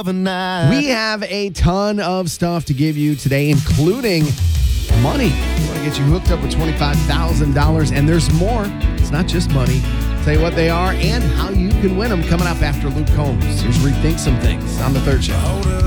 of a night. We have a ton of stuff to give you today, including money. We want to get you hooked up with $25,000, and there's more. It's not just money. Tell you what they are and how you can win them coming up after Luke Combs. Here's Rethink Some Things on The Third Show.